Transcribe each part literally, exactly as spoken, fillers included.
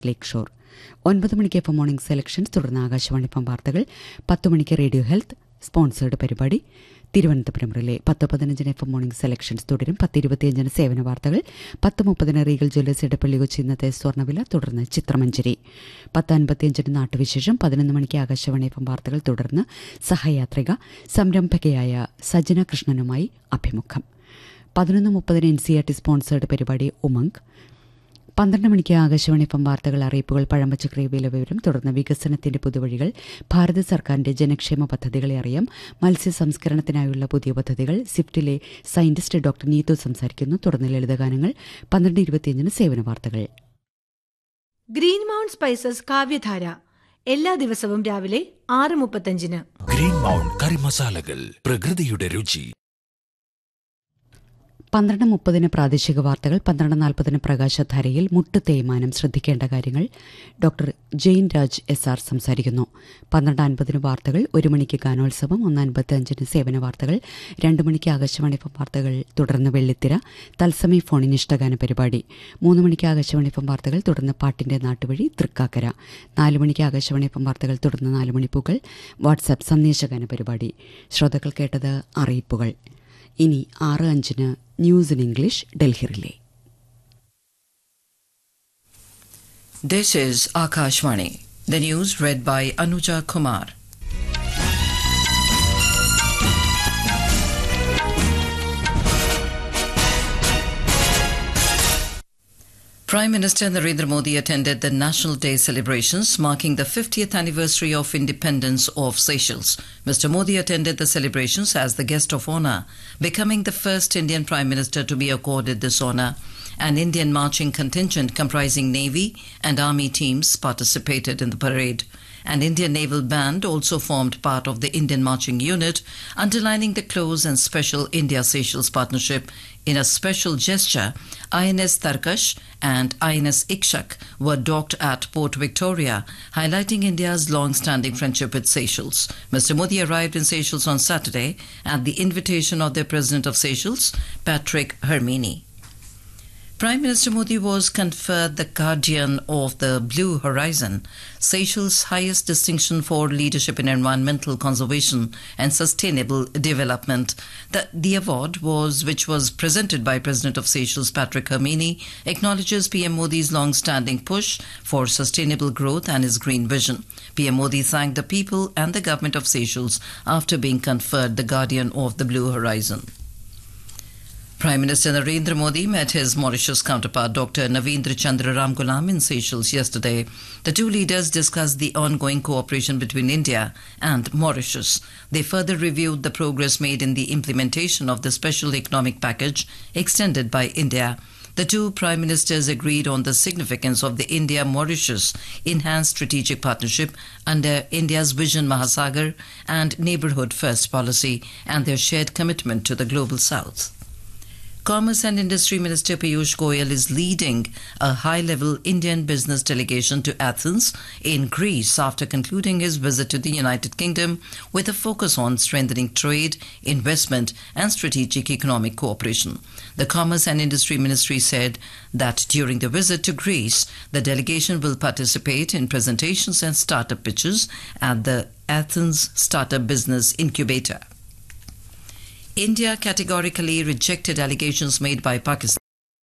ലേക്ക് shore. ഒൻപത് മണിക്ക് F morning selections, തുടർന്ന് ആകാശവാണി എഫ് വാർത്തകൾ. പത്ത് മണിക്ക് റേഡിയോ ഹെൽത്ത് സ്പോൺസേർഡ് പരിപാടി തിരുവനന്തപുരം റിലേ. പത്ത് പതിനഞ്ചിന് എഫ് മോർണിംഗ് സെലക്ഷൻസ് തുടരും. പത്ത് ഇരുപത്തിയഞ്ചിന് സേവന വാർത്തകൾ. പത്ത് മുപ്പതിന് റീഗൽ ജ്വല്ലേഴ്സ് ഇടപ്പള്ളി കൊച്ചി ഇന്നത്തെ സ്വർണ്ണവില, തുടർന്ന് ചിത്രമഞ്ജരി. പത്ത് അൻപത്തിയഞ്ചിന് നാട്ടുവിശേഷം. പതിനൊന്ന് മണിക്ക് ആകാശവാണി എഫ് വാർത്തകൾ, തുടർന്ന് സഹയാത്രിക സംരംഭകയായ സജന കൃഷ്ണനുമായി അഭിമുഖം. പതിനൊന്ന് മുപ്പതിന് N C R T sponsored പരിപാടി ഉമംഗ്. പന്ത്രണ്ട് മണിക്ക് ആകാശവാണി എഫ് വാർത്തകൾ, അറിയിപ്പുകൾ, പഴമ്പച്ചക്കറി വില വിവരം, തുടർന്ന് വികസനത്തിന്റെ പുതുവഴികൾ, ഭാരത സർക്കാരിന്റെ ജനക്ഷേമ പദ്ധതികളെ അറിയാം, മത്സ്യ സംസ്കരണത്തിനായുള്ള പുതിയ പദ്ധതികൾ, സിഫ്റ്റിലെ സയന്റിസ്റ്റ് ഡോക്ടർ നീതു സംസാരിക്കുന്നു, തുടർന്ന് ലളിതഗാനങ്ങൾ. പന്ത്രണ്ട് ഇരുപത്തിയഞ്ചിന് സേവന വാർത്തകൾ. ഗ്രീൻ മൗണ്ട് സ്പൈസസ് കാവ്യധാര എല്ലാ ദിവസവും രാവിലെ ആറ് മുപ്പത്തഞ്ചിന്. ഗ്രീൻ മൗണ്ട് കറി മസാലകൾ, പ്രകൃതിയുടെ രുചി. പന്ത്രണ്ട് മുപ്പതിന് പ്രാദേശിക വാർത്തകൾ. പന്ത്രണ്ട് നാൽപ്പതിന് പ്രകാശധാരയിൽ മുട്ട് തേയ്മാനം ശ്രദ്ധിക്കേണ്ട കാര്യങ്ങൾ, doctor Jain Raj S R സംസാരിക്കുന്നു. പന്ത്രണ്ട് അൻപതിന് വാർത്തകൾ. ഒരു മണിക്ക് ഗാനോത്സവം. ഒന്ന് അൻപത്തി അഞ്ചിന് സേവന വാർത്തകൾ. രണ്ട് മണിക്ക് ആകാശവാണി എഫ് വാർത്തകൾ, തുടർന്ന് വെള്ളിത്തിര തത്സമയ ഫോണിൻ ഇഷ്ടഗാന പരിപാടി. മൂന്ന് മണിക്ക് ആകാശവാണി എഫ് വാർത്തകൾ, തുടർന്ന് പാട്ടിന്റെ നാട്ടുവഴി തൃക്കാക്കര. നാല് മണിക്ക് ആകാശവാണി എഫ് വാർത്തകൾ, തുടർന്ന് നാല് മണിപ്പൂക്കൾ വാട്സാപ്പ് സന്ദേശഗാന പരിപാടി. ശ്രോതാക്കൾ കേട്ടത് അറിയിപ്പുകൾ. ഇനി ആറ് അഞ്ചിന് news in English, Delhi relay. This is Akashvani. The news read by Anuja Kumar. Prime Minister Narendra Modi attended the National Day celebrations marking the fiftieth anniversary of independence of Seychelles. Mister Modi attended the celebrations as the guest of honor, becoming the first Indian Prime Minister to be accorded this honor. An Indian marching contingent comprising Navy and Army teams participated in the parade. An Indian naval band also formed part of the Indian marching unit, underlining the close and special India-Seychelles partnership. In a special gesture, I N S Tarkash and I N S Ikshak were docked at Port Victoria, highlighting India's long-standing friendship with Seychelles. Mister Modi arrived in Seychelles on Saturday at the invitation of the President of Seychelles, Patrick Hermini. Prime Minister Modi was conferred the Guardian of the Blue Horizon, Seychelles' highest distinction for leadership in environmental conservation and sustainable development. The, the award, was, which was presented by President of Seychelles Patrick Hermini, acknowledges P M Modi's long-standing push for sustainable growth and his green vision. P M Modi thanked the people and the government of Seychelles after being conferred the Guardian of the Blue Horizon. Prime Minister Narendra Modi met his Mauritius counterpart Doctor Navendra Chandra Ramgoolam in Seychelles yesterday. The two leaders discussed the ongoing cooperation between India and Mauritius. They further reviewed the progress made in the implementation of the special economic package extended by India. The two prime ministers agreed on the significance of the India-Mauritius enhanced strategic partnership under India's Vision Mahasagar and Neighbourhood First policy and their shared commitment to the global south. Commerce and Industry Minister Piyush Goyal is leading a high-level Indian business delegation to Athens in Greece after concluding his visit to the United Kingdom with a focus on strengthening trade, investment and strategic economic cooperation. The Commerce and Industry Ministry said that during the visit to Greece, the delegation will participate in presentations and startup pitches at the Athens Startup Business Incubator. India categorically rejected allegations made by Pakistan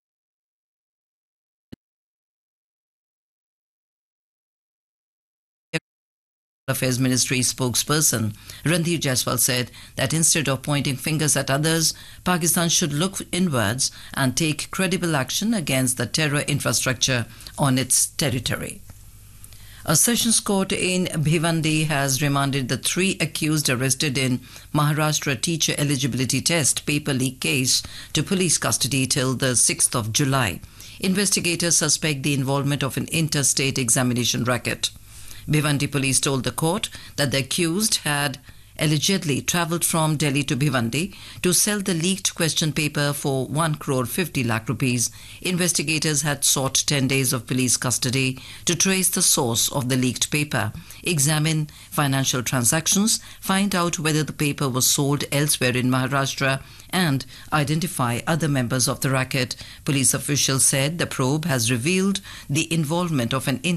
Affairs Ministry spokesperson Randeep Jaiswal said that instead of pointing fingers at others, Pakistan should look inwards and take credible action against the terror infrastructure on its territory. A sessions court in Bhiwandi has remanded the three accused arrested in Maharashtra teacher eligibility test paper leak case to police custody till the sixth of July. Investigators suspect the involvement of an interstate examination racket. Bhiwandi police told the court that the accused had allegedly travelled from Delhi to Bhiwandi to sell the leaked question paper for one crore fifty lakh rupees. Investigators had sought ten days of police custody to trace the source of the leaked paper, examine financial transactions, find out whether the paper was sold elsewhere in Maharashtra, and identify other members of the racket. Police officials said the probe has revealed the involvement of an